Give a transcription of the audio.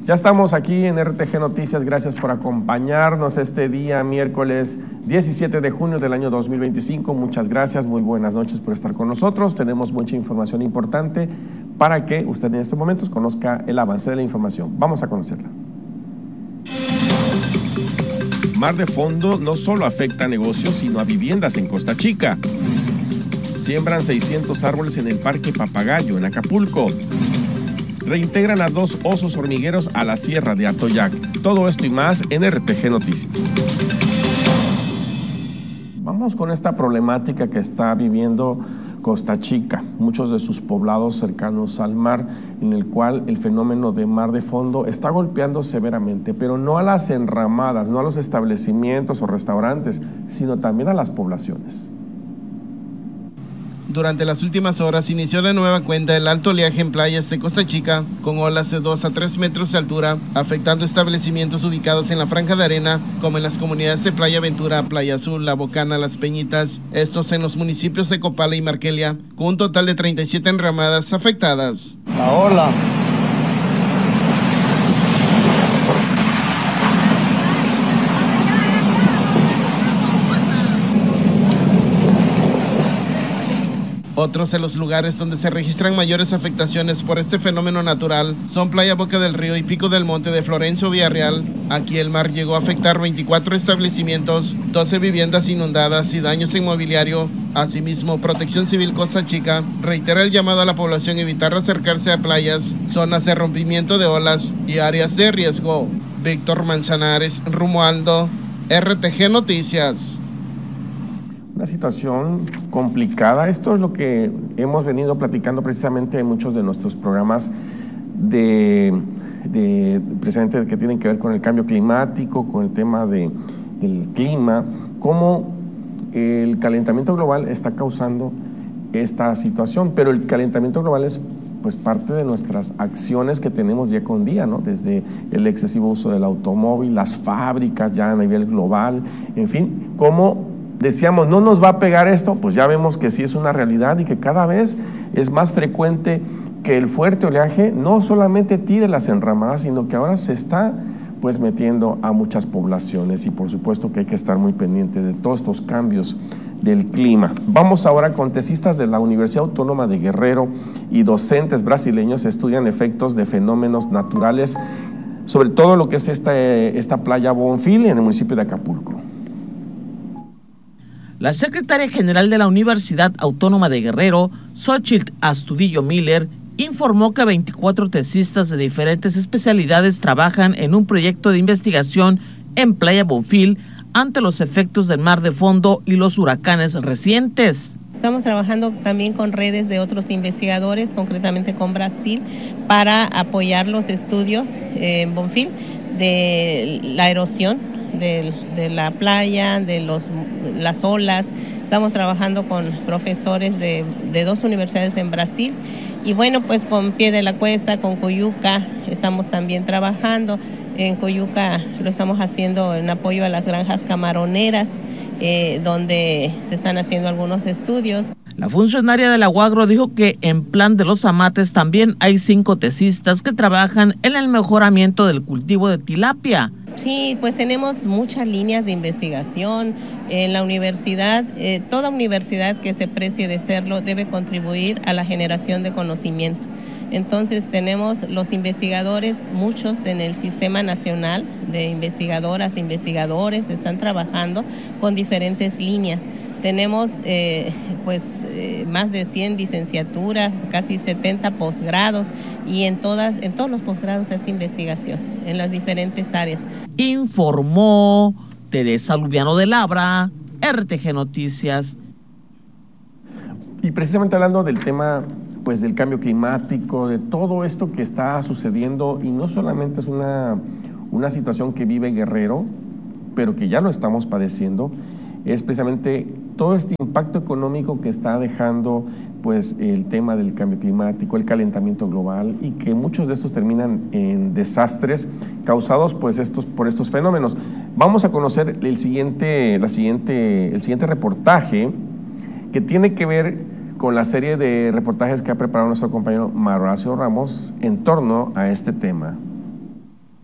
Ya estamos aquí en RTG Noticias, gracias por acompañarnos este día, miércoles 17 de junio del año 2025. Muchas gracias, muy buenas noches por estar con nosotros. Tenemos mucha información importante para que usted en estos momentos conozca el avance de la información. Vamos a conocerla. Mar de fondo no solo afecta a negocios, sino a viviendas en Costa Chica. Siembran 600 árboles en el Parque Papagayo, en Acapulco. Reintegran a 2 osos hormigueros a la Sierra de Atoyac. Todo esto y más en RTG Noticias. Vamos con esta problemática que está viviendo Costa Chica, muchos de sus poblados cercanos al mar, en el cual el fenómeno de mar de fondo está golpeando severamente, pero no a las enramadas, no a los establecimientos o restaurantes, sino también a las poblaciones. Durante las últimas horas inició la nueva cuenta del alto oleaje en playas de Costa Chica, con olas de 2 a 3 metros de altura, afectando establecimientos ubicados en la franja de arena, como en las comunidades de Playa Ventura, Playa Azul, La Bocana, Las Peñitas, estos en los municipios de Copala y Marquelia, con un total de 37 enramadas afectadas. La ola. Otros de los lugares donde se registran mayores afectaciones por este fenómeno natural son Playa Boca del Río y Pico del Monte de Florencio Villarreal. Aquí el mar llegó a afectar 24 establecimientos, 12 viviendas inundadas y daños en mobiliario. Asimismo, Protección Civil Costa Chica reitera el llamado a la población a evitar acercarse a playas, zonas de rompimiento de olas y áreas de riesgo. Víctor Manzanares, Romualdo, RTG Noticias. Una situación complicada. Esto es lo que hemos venido platicando precisamente en muchos de nuestros programas precisamente que tienen que ver con el cambio climático, con el tema del clima, cómo el calentamiento global está causando esta situación, pero el calentamiento global es pues parte de nuestras acciones que tenemos día con día, ¿no? Desde el excesivo uso del automóvil, las fábricas ya a nivel global, en fin, cómo decíamos, no nos va a pegar esto, pues ya vemos que sí es una realidad y que cada vez es más frecuente que el fuerte oleaje no solamente tire las enramadas, sino que ahora se está pues metiendo a muchas poblaciones y por supuesto que hay que estar muy pendiente de todos estos cambios del clima. Vamos ahora con tesistas de la Universidad Autónoma de Guerrero y docentes brasileños estudian efectos de fenómenos naturales, sobre todo lo que es esta playa Bonfil en el municipio de Acapulco. La secretaria general de la Universidad Autónoma de Guerrero, Xochitl Astudillo Miller, informó que 24 tesistas de diferentes especialidades trabajan en un proyecto de investigación en Playa Bonfil ante los efectos del mar de fondo y los huracanes recientes. Estamos trabajando también con redes de otros investigadores, concretamente con Brasil, para apoyar los estudios en Bonfil de la erosión de la playa, de las olas. Estamos trabajando con profesores de 2 universidades en Brasil y bueno, pues con Pie de la Cuesta, con Coyuca, estamos también trabajando. En Coyuca lo estamos haciendo en apoyo a las granjas camaroneras, donde se están haciendo algunos estudios. La funcionaria de la UAGRO dijo que en Plan de los Amates también hay 5 tesistas que trabajan en el mejoramiento del cultivo de tilapia. Sí, pues tenemos muchas líneas de investigación en la universidad. Toda universidad que se precie de serlo debe contribuir a la generación de conocimiento. Entonces tenemos los investigadores, muchos en el Sistema Nacional de Investigadoras e Investigadores, están trabajando con diferentes líneas. Tenemos más de 100 licenciaturas, casi 70 posgrados y en todos los posgrados hace investigación en las diferentes áreas. Informó Teresa Lubiano de Labra, RTG Noticias. Y precisamente hablando del tema pues del cambio climático, de todo esto que está sucediendo, y no solamente es una situación que vive Guerrero, pero que ya lo estamos padeciendo, es precisamente todo este impacto económico que está dejando pues el tema del cambio climático, el calentamiento global, y que muchos de estos terminan en desastres causados pues por estos fenómenos. Vamos a conocer el siguiente reportaje que tiene que ver con la serie de reportajes que ha preparado nuestro compañero Mauricio Ramos en torno a este tema.